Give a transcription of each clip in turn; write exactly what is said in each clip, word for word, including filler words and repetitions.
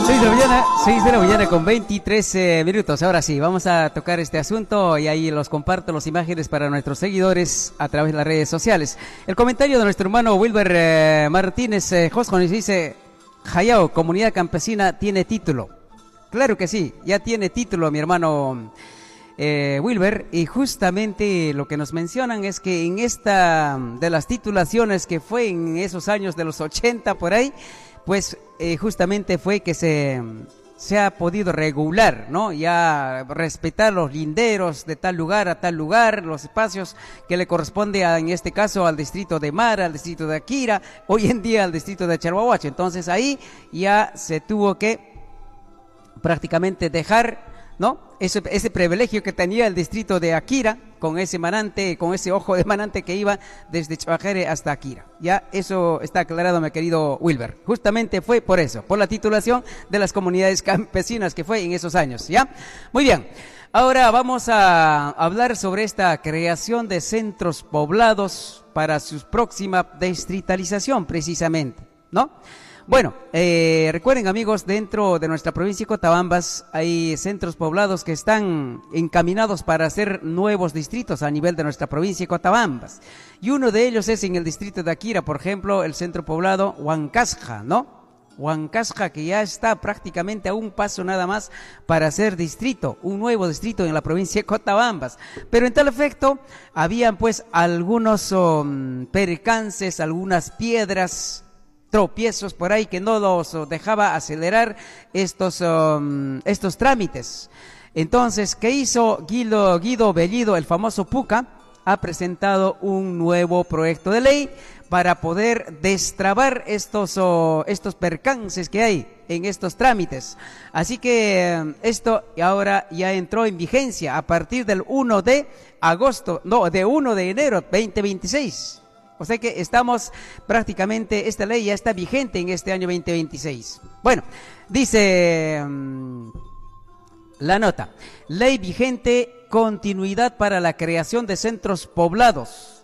seis de la mañana, seis de la mañana con veintitrés eh, minutos. Ahora sí, vamos a tocar este asunto y ahí los comparto las imágenes para nuestros seguidores a través de las redes sociales. El comentario de nuestro hermano Wilber eh, Martínez eh, Joscones dice: Jayao, comunidad campesina tiene título. Claro que sí, ya tiene título mi hermano eh, Wilber, y justamente lo que nos mencionan es que en esta de las titulaciones que fue en esos años de los ochenta por ahí, pues eh, justamente fue que se, se ha podido regular, ¿no? Ya respetar los linderos de tal lugar a tal lugar, los espacios que le corresponde a, en este caso al distrito de Mara, al distrito de Akira, hoy en día al distrito de Charhuahuacho. Entonces ahí ya se tuvo que prácticamente dejar, ¿no? Ese, ese privilegio que tenía el distrito de Akira, con ese manante, con ese ojo de manante que iba desde Chavajere hasta Akira. Ya eso está aclarado, mi querido Wilber. Justamente fue por eso, por la titulación de las comunidades campesinas que fue en esos años, ¿ya? Muy bien. Ahora vamos a hablar sobre esta creación de centros poblados para su próxima distritalización, precisamente, ¿no? Bueno, eh, recuerden amigos, dentro de nuestra provincia de Cotabambas hay centros poblados que están encaminados para hacer nuevos distritos a nivel de nuestra provincia de Cotabambas. Y uno de ellos es en el distrito de Akira, por ejemplo, el centro poblado Huancasja, ¿no? Huancasja, que ya está prácticamente a un paso nada más para hacer distrito, un nuevo distrito en la provincia de Cotabambas. Pero en tal efecto, habían pues algunos um, percances, algunas piedras, tropiezos por ahí que no los dejaba acelerar estos, um, estos trámites. Entonces, ¿qué hizo Guido, Guido Bellido, el famoso Puca? Ha presentado un nuevo proyecto de ley para poder destrabar estos, oh, estos percances que hay en estos trámites. Así que esto ahora ya entró en vigencia a partir del uno de agosto, no, de uno de enero veinte veintiséis. O sea que estamos prácticamente, esta ley ya está vigente en este año veinte veintiséis. Bueno, dice um, la nota: ley vigente, continuidad para la creación de centros poblados.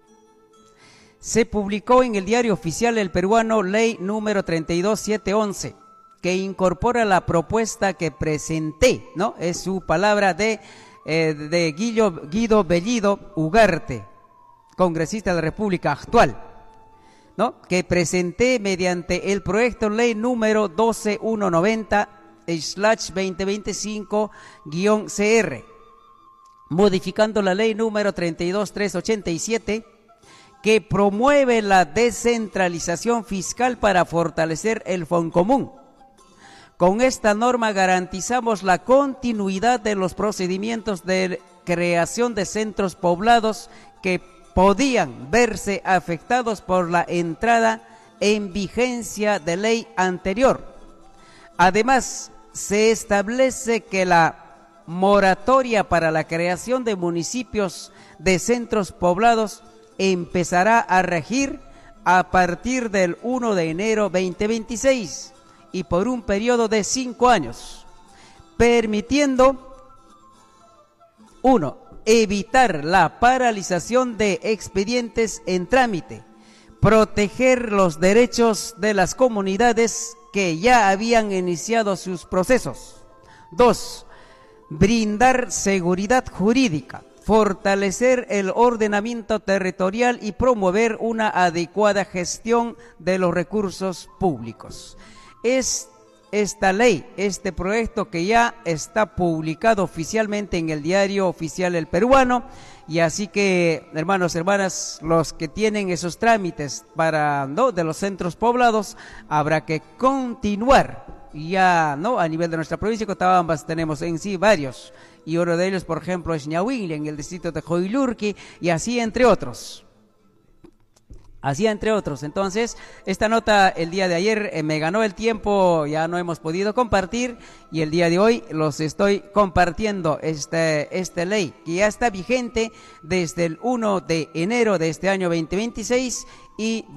Se publicó en el diario oficial El Peruano ley número treinta y dos mil setecientos once, que incorpora la propuesta que presenté, ¿no? Es su palabra de, eh, de Guido, Guido Bellido Ugarte, congresista de la República actual, ¿no? Que presenté mediante el proyecto ley número doce mil ciento noventa slash veinte veinticinco guión C R, modificando la ley número treinta y dos mil trescientos ochenta y siete, que promueve la descentralización fiscal para fortalecer el Foncomún. Con esta norma garantizamos la continuidad de los procedimientos de creación de centros poblados que podían verse afectados por la entrada en vigencia de ley anterior. Además, se establece que la moratoria para la creación de municipios de centros poblados empezará a regir a partir del uno de enero veinte veintiséis y por un periodo de cinco años, permitiendo: uno, evitar la paralización de expedientes en trámite, proteger los derechos de las comunidades que ya habían iniciado sus procesos. Dos, brindar seguridad jurídica, fortalecer el ordenamiento territorial y promover una adecuada gestión de los recursos públicos. Es esta ley, este proyecto que ya está publicado oficialmente en el diario oficial El Peruano, y así que, hermanos, hermanas, los que tienen esos trámites para, ¿no?, de los centros poblados, habrá que continuar. Ya, ¿no?, a nivel de nuestra provincia de Cotabambas tenemos en sí varios, y uno de ellos, por ejemplo, es Ñahuinle, en el distrito de Joilurqui, y así entre otros. Así entre otros. Entonces, esta nota el día de ayer eh, me ganó el tiempo, ya no hemos podido compartir, y el día de hoy los estoy compartiendo, este, esta ley que ya está vigente desde el uno de enero de este año veinte veintiséis y